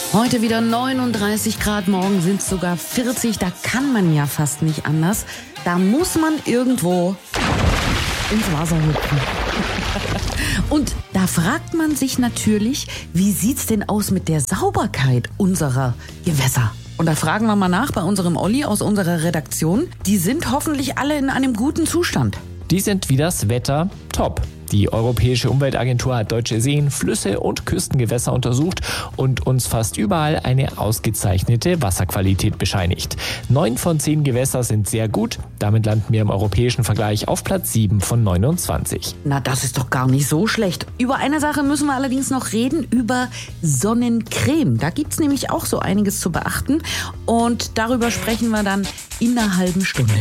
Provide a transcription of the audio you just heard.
Heute wieder 39 Grad, morgen sind es sogar 40. Da kann man ja fast nicht anders. Da muss man irgendwo ins Wasser hüpfen. Und da fragt man sich natürlich, wie sieht's denn aus mit der Sauberkeit unserer Gewässer? Und da fragen wir mal nach bei unserem Olli aus unserer Redaktion. Die sind hoffentlich alle in einem guten Zustand. Die sind wie das Wetter top. Die Europäische Umweltagentur hat deutsche Seen, Flüsse und Küstengewässer untersucht und uns fast überall eine ausgezeichnete Wasserqualität bescheinigt. 9 von 10 Gewässer sind sehr gut. Damit landen wir im europäischen Vergleich auf Platz 7 von 29. Na, das ist doch gar nicht so schlecht. Über eine Sache müssen wir allerdings noch reden, über Sonnencreme. Da gibt's nämlich auch so einiges zu beachten. Und darüber sprechen wir dann in einer halben Stunde.